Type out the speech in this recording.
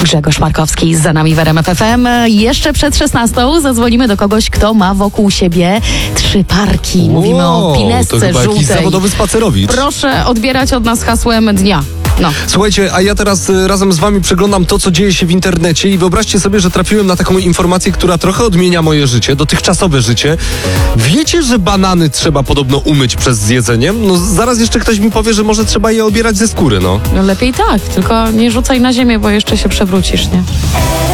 Grzegorz Markowski za nami w RMF FM. Jeszcze przed 16 zadzwonimy do kogoś, kto ma wokół siebie 3 parki. Mówimy o pinesce to chyba żółtej. jakiś zawodowy spacerowicz. Proszę odbierać od nas hasłem dnia. No. Słuchajcie, a ja teraz razem z wami przeglądam to, co dzieje się w internecie i wyobraźcie sobie, że trafiłem na taką informację, która trochę odmienia moje życie, dotychczasowe życie. Wiecie, że banany trzeba podobno umyć przed zjedzeniem? No zaraz jeszcze ktoś mi powie, że może trzeba je obierać ze skóry, no. Lepiej tak, tylko nie rzucaj na ziemię, bo jeszcze się przewrócisz, nie?